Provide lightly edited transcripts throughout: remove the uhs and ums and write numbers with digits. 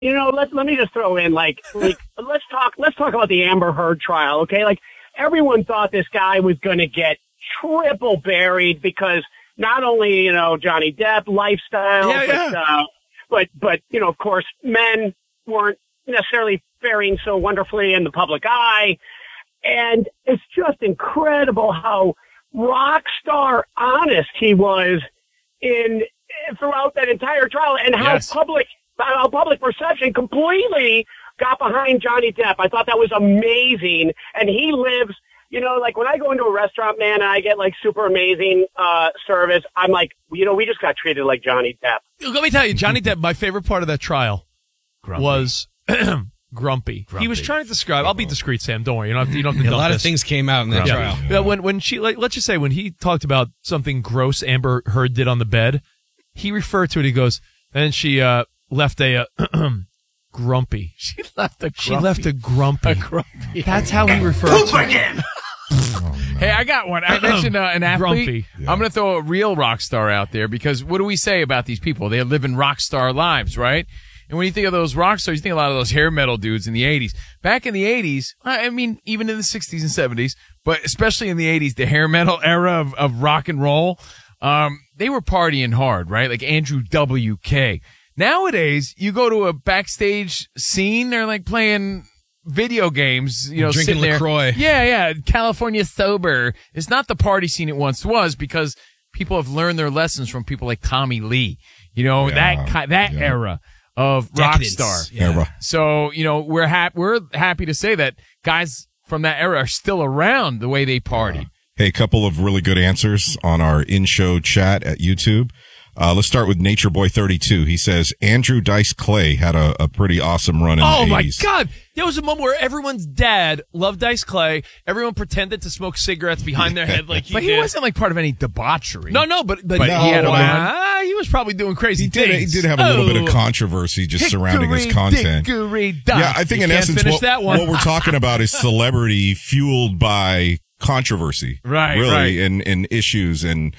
let me just throw in let's talk about the Amber Heard trial, okay? Like everyone thought this guy was going to get triple buried because not only Johnny Depp lifestyle, but of course men weren't necessarily faring so wonderfully in the public eye, and it's just incredible how rock star honest he was throughout that entire trial, and how public perception completely got behind Johnny Depp. I thought that was amazing. And he lives, like when I go into a restaurant, man, and I get like super amazing service, I'm like, we just got treated like Johnny Depp. Let me tell you, Johnny Depp, my favorite part of that trial was grumpy. He was trying to describe, I'll be discreet, Sam, don't worry. You don't have to a lot of things came out in that trial. Yeah, when she, let's just say when he talked about something gross Amber Heard did on the bed, he referred to it, he goes, and she left a grumpy. She left a grumpy. That's how he referred to it. Hey, I got one. I mentioned an athlete. Grumpy. I'm going to throw a real rock star out there because what do we say about these people? They live in rock star lives, right? And when you think of those rock stars, you think a lot of those hair metal dudes in the 80s. Back in the 80s, I mean, even in the 60s and 70s, but especially in the 80s, the hair metal era of rock and roll, they were partying hard, right? Like Andrew WK. Nowadays, you go to a backstage scene, they're like playing video games, drinking LaCroix. Yeah. California sober. It's not the party scene it once was because people have learned their lessons from people like Tommy Lee. That era of rock star era. So, we're happy to say that guys from that era are still around the way they party. Hey, a couple of really good answers on our in-show chat at YouTube. Let's start with Nature Boy 32. He says Andrew Dice Clay had a pretty awesome run in the 80s. Oh my God. There was a moment where everyone's dad loved Dice Clay. Everyone pretended to smoke cigarettes behind their head like he but did. he wasn't like part of any debauchery. No, but he had he was probably doing crazy things. He did have a little bit of controvery just surrounding his content. Yeah, I think in essence what we're talking about is celebrity fueled by controversy. Right. Really, and issues and,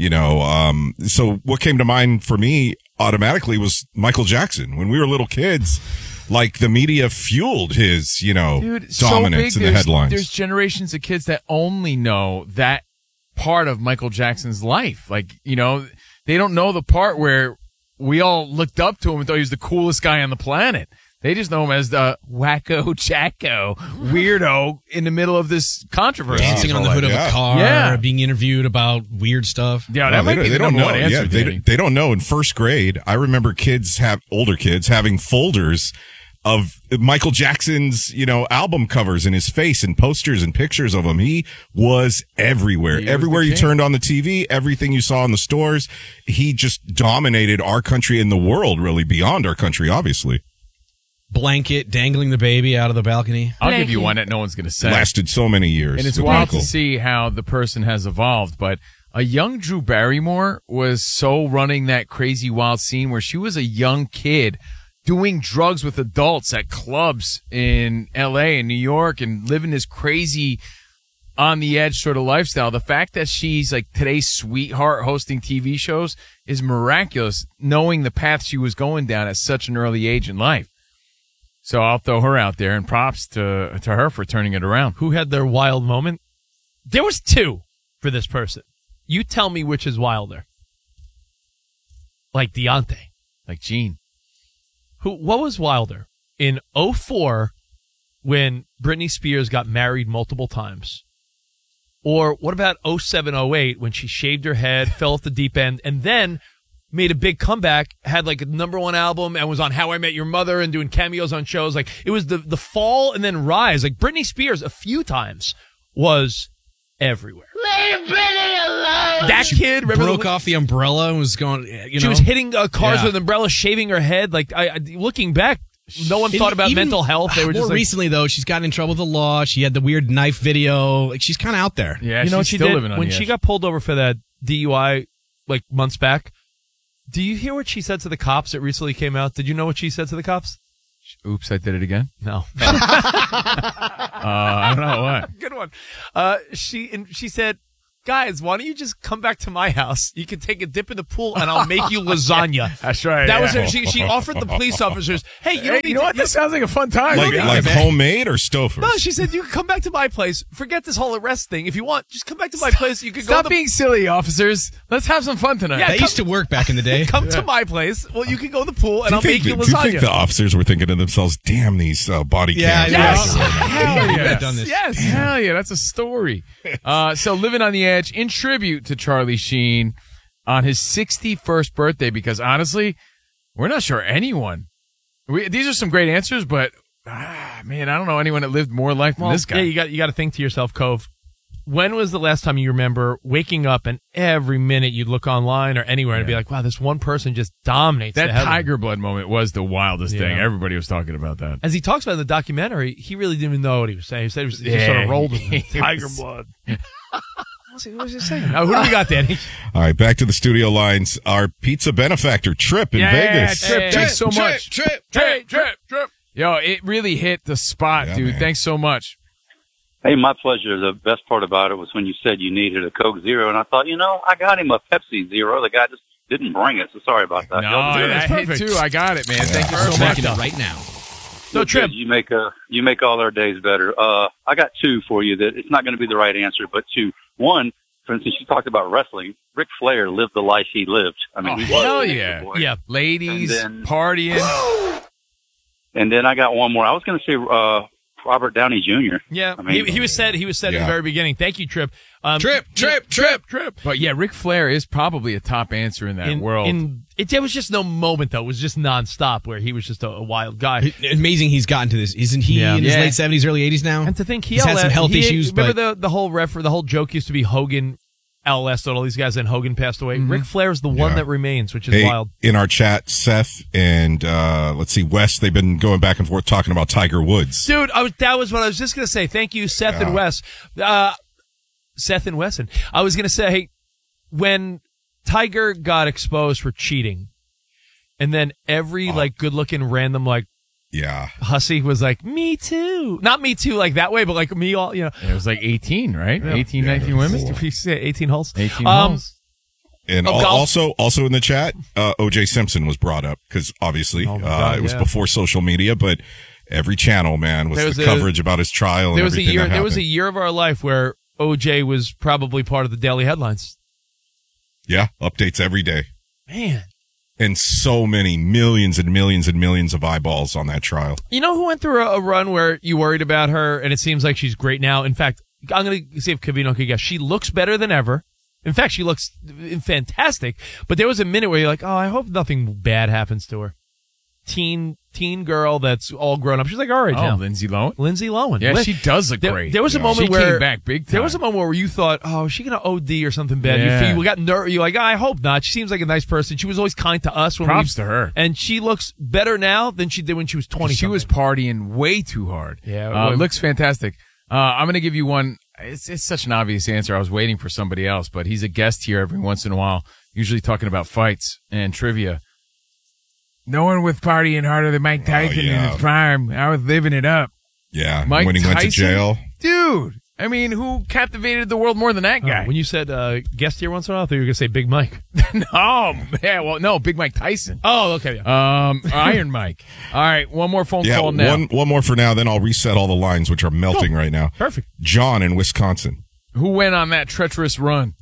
so what came to mind for me automatically was Michael Jackson. When we were little kids, like the media fueled his, dominance in the headlines. There's generations of kids that only know that part of Michael Jackson's life. Like, they don't know the part where we all looked up to him and thought he was the coolest guy on the planet. They just know him as the wacko jacko weirdo in the middle of this controversy. Dancing on the hood of a car, being interviewed about weird stuff. Yeah, that might be the number one answer. They don't know. In first grade, I remember older kids having folders of Michael Jackson's, album covers and his face and posters and pictures of him. He was everywhere. Everywhere you turned on the TV, everything you saw in the stores, he just dominated our country and the world, really, beyond our country, obviously. Blanket dangling the baby out of the balcony. I'll give you one that no one's going to say. Lasted so many years. And it's wild to see how the person has evolved. But a young Drew Barrymore was so running that crazy wild scene where she was a young kid doing drugs with adults at clubs in L.A. and New York and living this crazy on the edge sort of lifestyle. The fact that she's like today's sweetheart hosting TV shows is miraculous, knowing the path she was going down at such an early age in life. So I'll throw her out there, and props to her for turning it around. Who had their wild moment? There was two for this person. You tell me which is wilder. Like Deontay. Like Gene. What was wilder? In 2004, when Britney Spears got married multiple times. Or what about 2007, 2008, when she shaved her head, fell off the deep end, and then made a big comeback, had like a #1 album, and was on How I Met Your Mother and doing cameos on shows. Like, it was the fall and then rise. Like, Britney Spears a few times was everywhere. Leave Britney alone! That kid broke off the umbrella and was going, She was hitting cars with an umbrella, shaving her head. Like, looking back, no one thought about mental health. They were just recently, though, she's gotten in trouble with the law. She had the weird knife video. Like, she's kind of out there. Yeah, you know what she's she still did? living on When the she edge. got pulled over for that DUI, like, months back, do you hear what she said to the cops? It recently came out. Did you know what she said to the cops? Oops, I did it again? No. I don't know what. Good one. She said, guys, why don't you just come back to my house? You can take a dip in the pool, and I'll make you lasagna. That's right. That was her. She offered the police officers, hey, You know what? This sounds like a fun time. Like homemade or Stouffer's? No, she said, you can come back to my place. Forget this whole arrest thing. If you want, just come back to my place. You can Stop go being silly, officers. Let's have some fun tonight. Yeah, That used to work back in the day. Come to my place. Well, you can go to the pool, and I'll make you do you lasagna. think the officers were thinking to themselves, damn these body cams? Yes. Hell I've yes. done this. Yes. Hell yeah, that's a story. So Living on the Edge in tribute to Charlie Sheen on his 61st birthday, because honestly, we're not sure anyone. These are some great answers, but man, I don't know anyone that lived more life than this guy. Yeah, you got to think to yourself, Cove. When was the last time you remember waking up and every minute you'd look online or anywhere and be like, wow, this one person just dominates That the headline. Tiger Blood moment was the wildest thing. Yeah. Everybody was talking about that. As he talks about in the documentary, he really didn't even know what he was saying. He said he was he just Yeah, sort of rolled with he it. Tiger was- Blood. What was he saying? Now, who do we got, Danny? All right, back to the studio lines. Our pizza benefactor, Trip in Vegas. Trip, thanks so much. Trip. Yo, it really hit the spot, Yeah, dude. man. Thanks so much. Hey, my pleasure. The best part about it was when you said you needed a Coke Zero, and I thought, I got him a Pepsi Zero. The guy just didn't bring it, so sorry about that. No, Y'all do that hit perfect. too. I got it, man. Thank you so much. Making it right now. So, Trip, You make all our days better. I got two for you that it's not going to be the right answer, but two. One, for instance, you talked about wrestling. Ric Flair lived the life he lived. I mean, he was hell a yeah. boy. yeah. Ladies, And then- partying. And then I got one more. I was going to say Robert Downey Jr. Yeah, I mean, he was said in the Yeah. very beginning. Thank you, Trip. Trip. But yeah, Ric Flair is probably a top answer in that world. There was just no moment, though. It was just nonstop where he was just a wild guy. Amazing he's gotten to this. Isn't he Yeah. in his Yeah. late 70s, early 80s now? And to think he's had some health issues, Remember but the whole joke used to be Hogan, LS, all these guys, and Hogan passed away. Ric Flair is the one Yeah. that remains, which is Hey, wild. in our chat, Seth and let's see, Wes, they've been going back and forth talking about Tiger Woods. Dude, that was what I was just going to say. Thank you, Seth and Wes. Seth and Wesson. I was going to say, when Tiger got exposed for cheating, and then every good-looking random Yeah. hussy was like, me too. Not me too like that way, but like me all, it was like 18, right? Yeah. 18, 19 women? 18 holes. 18 holes. And golf. also in the chat, O.J. Simpson was brought up because obviously Oh my God, it was yeah. before social media, but every channel, man, was There the was coverage about his trial and There was a everything year. that There was a happened. year of our life where OJ was probably part of the daily headlines. Yeah, updates every day. Man, And so many millions and millions and millions of eyeballs on that trial. you know who went through a run where you worried about her, and it seems like she's great now. In fact, I'm going to see if Cavino can guess. She looks better than ever. In fact, she looks fantastic. But there was a minute where you're like, oh, I hope nothing bad happens to her. Teen girl that's all grown up. She's like our age now. Lindsay Lohan? Lindsay Lohan. Yeah, she does look great. There was a moment She where came back big time. There was a moment where you thought, "Oh, is she going to OD or something bad?" Yeah. You got nervous. You're like, "I hope not." She seems like a nice person. She was always kind to us. Props to her. And she looks better now than she did when she was 20. She was partying way too hard. Yeah, looks fantastic. I'm going to give you one. It's such an obvious answer. I was waiting for somebody else, but he's a guest here every once in a while, usually talking about fights and trivia. No one was partying harder than Mike Tyson in yeah. his prime. I was living it up. Yeah, Mike when he went to Tyson? jail. Dude, I mean, who captivated the world more than that guy? When you said guest here once in a while, I thought you were going to say Big Mike. No, Big Mike Tyson. Oh, okay. Yeah. Iron Mike. All right, one more phone Yeah, call now. one more for now, then I'll reset all the lines, which are melting right now. Perfect. John in Wisconsin. Who went on that treacherous run?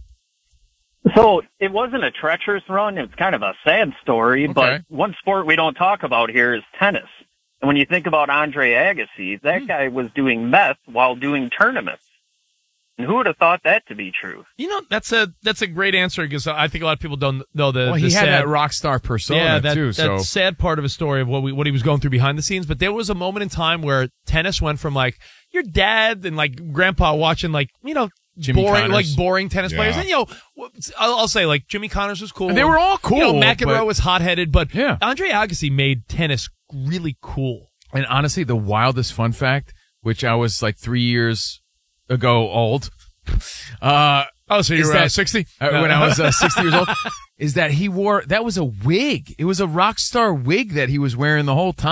So it wasn't a treacherous run. It's kind of a sad story, but one sport we don't talk about here is tennis. And when you think about Andre Agassi, that guy was doing meth while doing tournaments. And who would have thought that to be true? You know, that's a great answer because I think a lot of people don't know the. Well, the he had sad, that rock star persona too. So that sad part of his story of what he was going through behind the scenes. But there was a moment in time where tennis went from like your dad and like grandpa watching Jimmy Connors. boring tennis players. Yeah. And I'll say like Jimmy Connors was cool. And they were all cool. McEnroe but- was hot-headed, but Yeah. Andre Agassi made tennis really cool. And honestly, the wildest fun fact, which I was like 3 years ago old. So you is were that 60? when I was 60 years old, is that that was a wig. It was a rock star wig that he was wearing the whole time.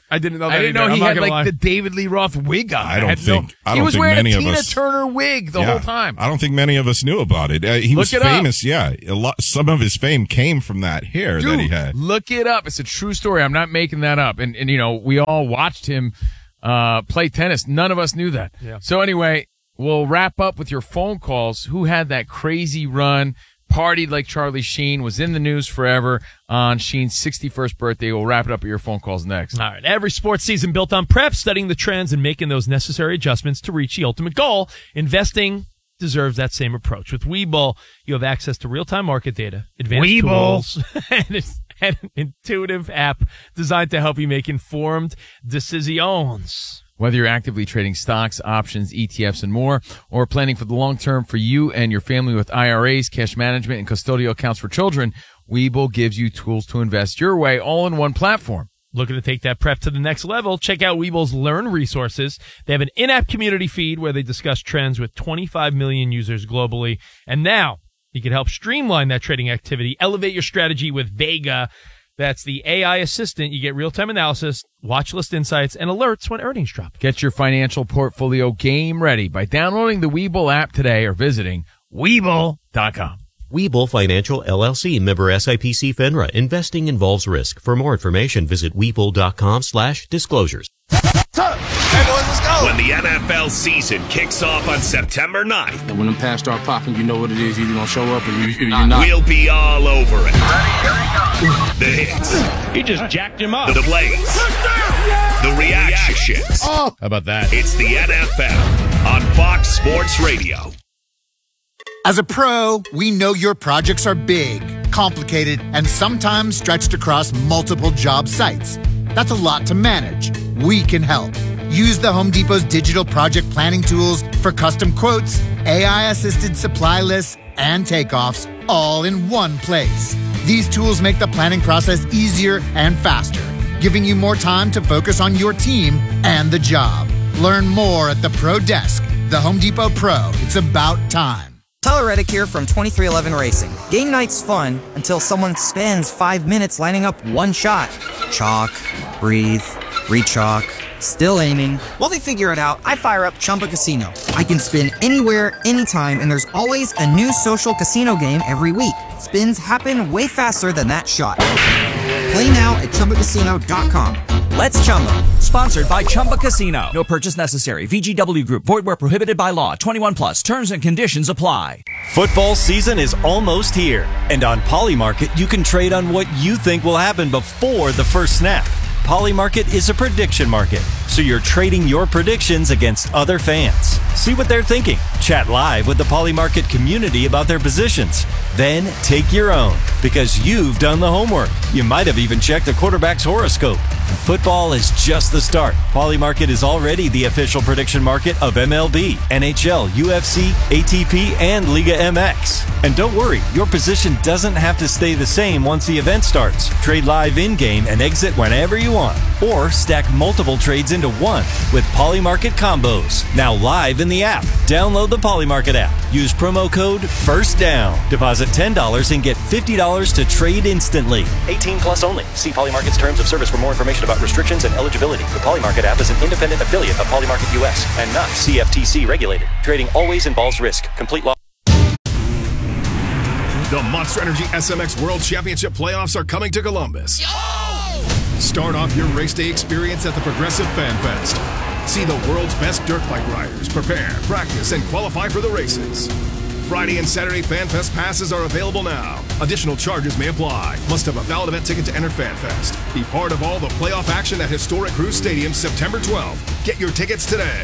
I didn't know that. I didn't either. know he I'm not had gonna like lie. the David Lee Roth wig on. I don't He was think wearing many a of Tina us- Turner wig the whole time. I don't think many of us knew about it. He was Look it up. famous. Yeah, some of his fame came from that hair that he had. Look it up. It's a true story. I'm not making that up. And we all watched him play tennis. None of us knew that. Yeah. So anyway, we'll wrap up with your phone calls. Who had that crazy run, partied like Charlie Sheen, was in the news forever on Sheen's 61st birthday? We'll wrap it up with your phone calls next. All right. Every sports season built on prep, studying the trends and making those necessary adjustments to reach the ultimate goal. Investing deserves that same approach. With Webull, you have access to real-time market data, advanced tools, and an intuitive app designed to help you make informed decisions. Whether you're actively trading stocks, options, ETFs, and more, or planning for the long term for you and your family with IRAs, cash management, and custodial accounts for children, Webull gives you tools to invest your way all in one platform. Looking to take that prep to the next level? Check out Webull's Learn resources. They have an in-app community feed where they discuss trends with 25 million users globally. And now you can help streamline that trading activity, elevate your strategy with Vega. That's the AI assistant. You get real-time analysis, watch list insights, and alerts when earnings drop. Get your financial portfolio game ready by downloading the Webull app today or visiting Webull.com. Webull Financial LLC, member SIPC FINRA. Investing involves risk. For more information, visit Webull.com/disclosures. When the NFL season kicks off on September 9th, and when them pass start popping, you know what it is. You're going to show up or you're not. We'll be all over it. The hits. He just jacked him up. The plays. The reactions. How about that? It's the NFL on Fox Sports Radio. As a pro, we know your projects are big, complicated, and sometimes stretched across multiple job sites. That's a lot to manage. We can help. Use the Home Depot's digital project planning tools for custom quotes, AI-assisted supply lists, and takeoffs all in one place. These tools make the planning process easier and faster, giving you more time to focus on your team and the job. Learn more at the Pro Desk. The Home Depot Pro. It's about time. Tyler Reddick here from 2311 Racing. Game night's fun until someone spends 5 minutes lining up one shot. Chalk, breathe, re-chalk, still aiming. While they figure it out, I fire up Chumba Casino. I can spin anywhere, anytime, and there's always a new social casino game every week. Spins happen way faster than that shot. Play now at ChumbaCasino.com. Let's Chumba. Sponsored by Chumba Casino. No purchase necessary. VGW Group. Void where prohibited by law. 21 plus. Terms and conditions apply. Football season is almost here. And on Polymarket, you can trade on what you think will happen before the first snap. Polymarket is a prediction market, so you're trading your predictions against other fans. See what they're thinking. Chat live with the Polymarket community about their positions. Then take your own, because you've done the homework. You might have even checked the quarterback's horoscope. Football is just the start. Polymarket is already the official prediction market of MLB, NHL, UFC, ATP, and Liga MX. And don't worry, your position doesn't have to stay the same once the event starts. Trade live in-game and exit whenever you want. Or stack multiple trades into one with Polymarket combos. Now live in the app. Download the Polymarket app. Use promo code FIRSTDOWN. Deposit $10 and get $50 to trade instantly. 18 plus only. See Polymarket's terms of service for more information about restrictions and eligibility. The Polymarket app is an independent affiliate of Polymarket US and not CFTC regulated. Trading always involves risk. Complete law. The Monster Energy SMX World Championship playoffs are coming to Columbus. Start off your race day experience at the Progressive Fan Fest. See the world's best dirt bike riders prepare, practice, and qualify for the races. Friday and Saturday Fan Fest passes are available now. Additional charges may apply. Must have a valid event ticket to enter Fan Fest. Be part of all the playoff action at historic Cruise Stadium September 12th. Get your tickets today.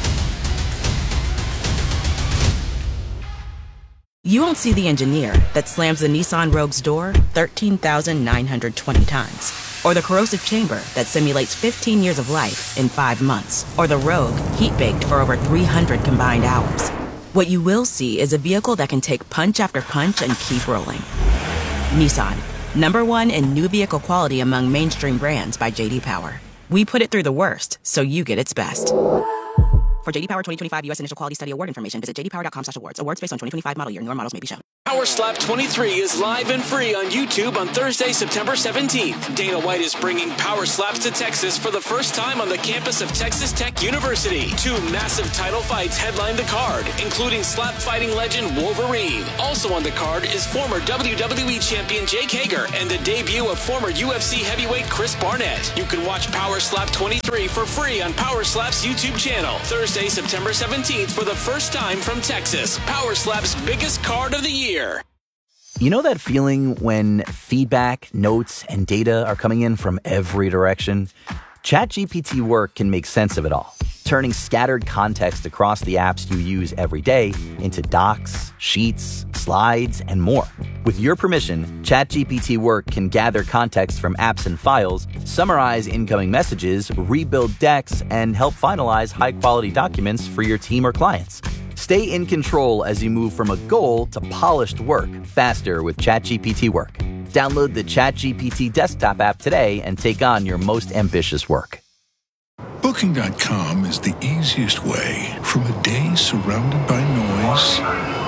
You won't see the engineer that slams the Nissan Rogue's door 13,920 times. Or the corrosive chamber that simulates 15 years of life in 5 months. Or the Rogue heat-baked for over 300 combined hours. What you will see is a vehicle that can take punch after punch and keep rolling. Nissan, #1 in new vehicle quality among mainstream brands by J.D. Power. We put it through the worst, so you get its best. For J.D. Power 2025 U.S. Initial Quality Study Award information, visit jdpower.com/awards. Awards based on 2025 model year. Newer models may be shown. Power Slap 23 is live and free on YouTube on Thursday, September 17th. Dana White is bringing Power Slaps to Texas for the first time on the campus of Texas Tech University. 2 massive title fights headline the card, including slap fighting legend Wolverine. Also on the card is former WWE champion Jake Hager and the debut of former UFC heavyweight Chris Barnett. You can watch Power Slap 23 for free on Power Slap's YouTube channel. Thursday, September 17th for the first time from Texas. Power Slap's biggest card of the year. You know that feeling when feedback, notes, and data are coming in from every direction? ChatGPT Work can make sense of it all, turning scattered context across the apps you use every day into docs, sheets, slides, and more. With your permission, ChatGPT Work can gather context from apps and files, summarize incoming messages, rebuild decks, and help finalize high-quality documents for your team or clients. Stay in control as you move from a goal to polished work faster with ChatGPT Work. Download the ChatGPT desktop app today and take on your most ambitious work. Booking.com is the easiest way from a day surrounded by noise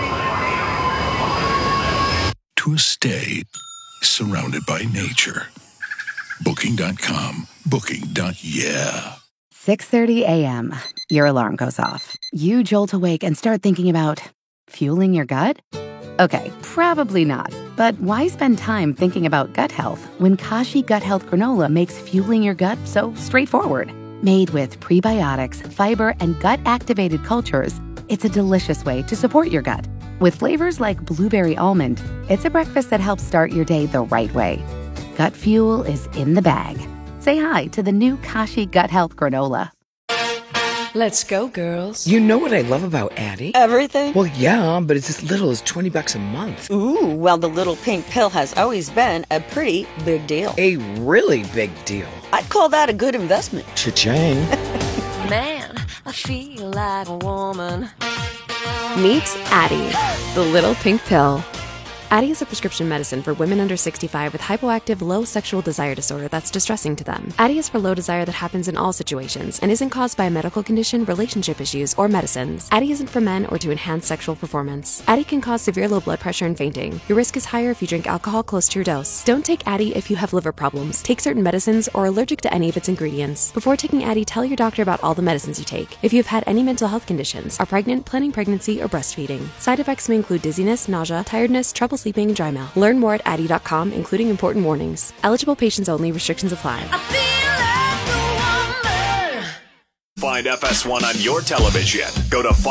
to a stay surrounded by nature. Booking.com. Booking.yeah. 6:30 a.m. Your alarm goes off. You jolt awake and start thinking about fueling your gut? Okay, probably not. But why spend time thinking about gut health when Kashi Gut Health Granola makes fueling your gut so straightforward? Made with prebiotics, fiber, and gut-activated cultures, it's a delicious way to support your gut. With flavors like blueberry almond, it's a breakfast that helps start your day the right way. Gut fuel is in the bag. Say hi to the new Kashi Gut Health Granola. Let's go, girls. You know what I love about Addie? Everything? Well, yeah, but it's as little as $20 a month. Ooh, well, the little pink pill has always been a pretty big deal. A really big deal. I'd call that a good investment. Cha-ching. Man, I feel like a woman. Meet Addie, the little pink pill. Addie is a prescription medicine for women under 65 with hypoactive low sexual desire disorder that's distressing to them. Addie is for low desire that happens in all situations and isn't caused by a medical condition, relationship issues, or medicines. Addie isn't for men or to enhance sexual performance. Addie can cause severe low blood pressure and fainting. Your risk is higher if you drink alcohol close to your dose. Don't take Addie if you have liver problems, take certain medicines, or are allergic to any of its ingredients. Before taking Addie, tell your doctor about all the medicines you take. If you have had any mental health conditions, are pregnant, planning pregnancy, or breastfeeding. Side effects may include dizziness, nausea, tiredness, trouble sleeping, and dry mouth. Learn more at Addie.com, including important warnings. Eligible patients only. Restrictions apply. Find FS1 on your television. Go to